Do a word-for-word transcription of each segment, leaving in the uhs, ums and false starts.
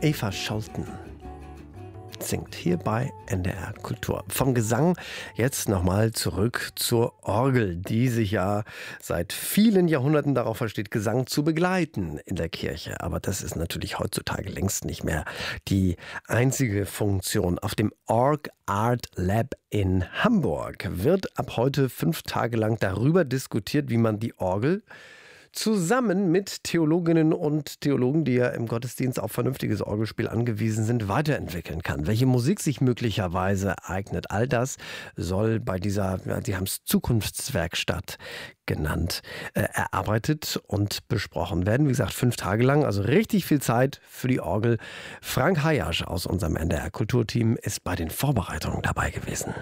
Eva Scholten singt hier bei N D R Kultur. Vom Gesang jetzt nochmal zurück zur Orgel, die sich ja seit vielen Jahrhunderten darauf versteht, Gesang zu begleiten in der Kirche. Aber das ist natürlich heutzutage längst nicht mehr die einzige Funktion. Auf dem Org Art Lab in Hamburg wird ab heute fünf Tage lang darüber diskutiert, wie man die Orgel zusammen mit Theologinnen und Theologen, die ja im Gottesdienst auf vernünftiges Orgelspiel angewiesen sind, weiterentwickeln kann. Welche Musik sich möglicherweise eignet, all das soll bei dieser, ja, die haben es Zukunftswerkstatt genannt, äh, erarbeitet und besprochen werden. Wie gesagt, fünf Tage lang, also richtig viel Zeit für die Orgel. Frank Hayasch aus unserem N D R Kulturteam ist bei den Vorbereitungen dabei gewesen.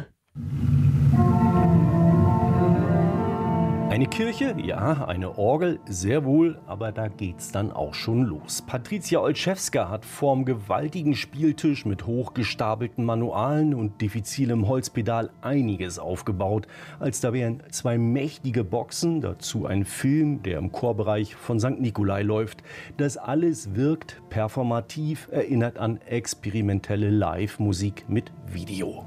Eine Kirche, ja, eine Orgel, sehr wohl, aber da geht's dann auch schon los. Patricia Olszewska hat vorm gewaltigen Spieltisch mit hochgestapelten Manualen und diffizilem Holzpedal einiges aufgebaut. Als da wären zwei mächtige Boxen, dazu ein Film, der im Chorbereich von Sankt Nikolai läuft. Das alles wirkt performativ, erinnert an experimentelle Live-Musik mit Video.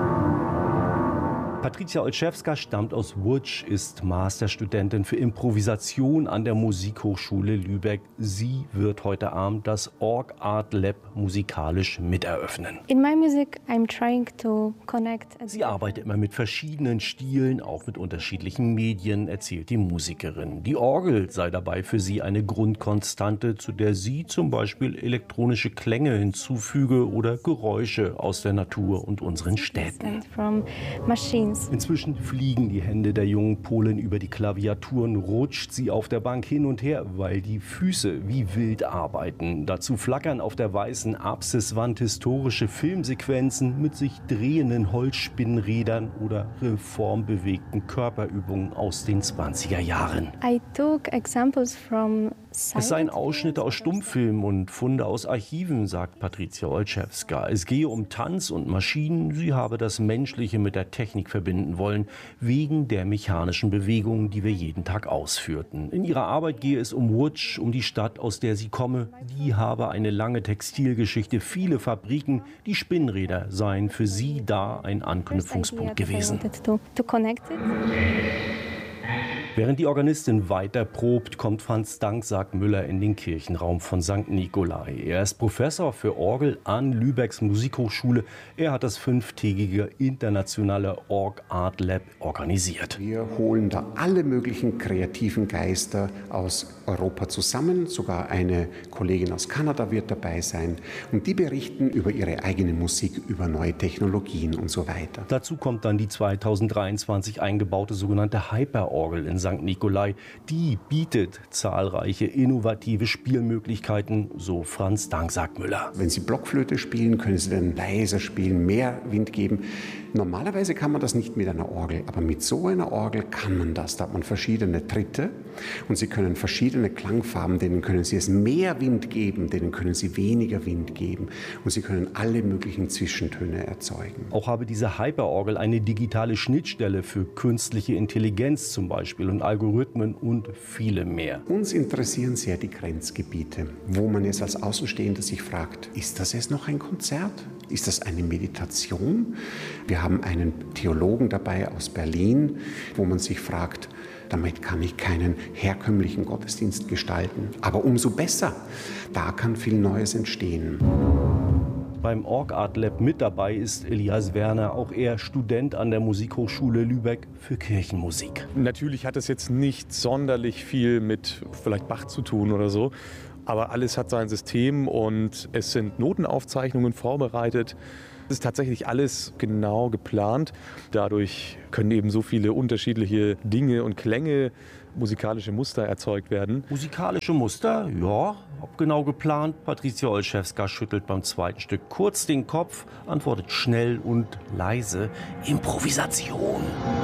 Patricia Olszewska stammt aus Łódź, ist Masterstudentin für Improvisation an der Musikhochschule Lübeck. Sie wird heute Abend das Org Art Lab musikalisch miteröffnen. In my music I'm trying to connect. Sie arbeitet immer mit verschiedenen Stilen, auch mit unterschiedlichen Medien, erzählt die Musikerin. Die Orgel sei dabei für sie eine Grundkonstante, zu der sie zum Beispiel elektronische Klänge hinzufüge oder Geräusche aus der Natur und unseren Städten. From machines. Inzwischen fliegen die Hände der jungen Polin über die Klaviaturen, rutscht sie auf der Bank hin und her, weil die Füße wie wild arbeiten. Dazu flackern auf der weißen Apsiswand historische Filmsequenzen mit sich drehenden Holzspinnrädern oder reformbewegten Körperübungen aus den zwanziger Jahren. I took examples from Es seien Ausschnitte aus Stummfilmen und Funde aus Archiven, sagt Patricia Olszewska. Es gehe um Tanz und Maschinen. Sie habe das Menschliche mit der Technik verbinden wollen, wegen der mechanischen Bewegungen, die wir jeden Tag ausführten. In ihrer Arbeit gehe es um Łódź, um die Stadt, aus der sie komme. Die habe eine lange Textilgeschichte, viele Fabriken. Die Spinnräder seien für sie da ein Anknüpfungspunkt gewesen. Während die Organistin weiter probt, kommt Franz Danksack-Müller in den Kirchenraum von Sankt Nikolai. Er ist Professor für Orgel an Lübecks Musikhochschule. Er hat das fünftägige internationale Org Art Lab organisiert. Wir holen da alle möglichen kreativen Geister aus Europa zusammen. Sogar eine Kollegin aus Kanada wird dabei sein. Und die berichten über ihre eigene Musik, über neue Technologien und so weiter. Dazu kommt dann die zweitausenddreiundzwanzig eingebaute sogenannte Hyperorgel in Sankt Nikolai. Die bietet zahlreiche innovative Spielmöglichkeiten, so Franz Danksack-Müller. Wenn Sie Blockflöte spielen, können Sie dann leiser spielen, mehr Wind geben. Normalerweise kann man das nicht mit einer Orgel, aber mit so einer Orgel kann man das. Da hat man verschiedene Tritte und Sie können verschiedene Klangfarben, denen können Sie es mehr Wind geben, denen können Sie weniger Wind geben und Sie können alle möglichen Zwischentöne erzeugen. Auch habe diese Hyperorgel eine digitale Schnittstelle für künstliche Intelligenz zum Beispiel und Algorithmen und viele mehr. Uns interessieren sehr die Grenzgebiete, wo man jetzt als Außenstehender sich fragt, ist das jetzt noch ein Konzert? Ist das eine Meditation? Wir haben einen Theologen dabei aus Berlin, wo man sich fragt, damit kann ich keinen herkömmlichen Gottesdienst gestalten. Aber umso besser, da kann viel Neues entstehen. Beim Org Art Lab mit dabei ist Elias Werner, auch er Student an der Musikhochschule Lübeck für Kirchenmusik. Natürlich hat es jetzt nicht sonderlich viel mit vielleicht Bach zu tun oder so, aber alles hat sein System und es sind Notenaufzeichnungen vorbereitet. Es ist tatsächlich alles genau geplant. Dadurch können eben so viele unterschiedliche Dinge und Klänge, musikalische Muster erzeugt werden. Musikalische Muster? Ja, ob genau geplant. Patricia Olszewska schüttelt beim zweiten Stück kurz den Kopf, antwortet schnell und leise. Improvisation.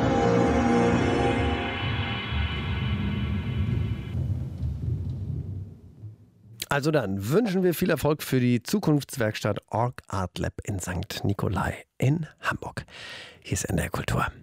Also dann wünschen wir viel Erfolg für die Zukunftswerkstatt Org Art Lab in Sankt Nikolai in Hamburg. Hier ist N D R Kultur.